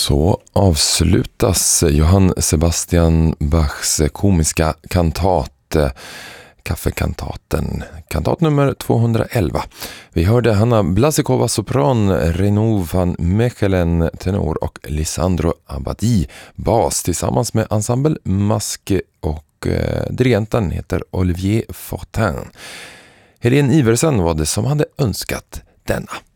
Så avslutas Johann Sebastian Bachs komiska kantat, Kaffekantaten, kantat nummer 211. Vi hörde Hanna Blasikova sopran, Renaud van Mechelen tenor och Lisandro Abadi bas tillsammans med ensemble Maske och dirigenten heter Olivier Fortin. Helene Iversen var det som hade önskat denna.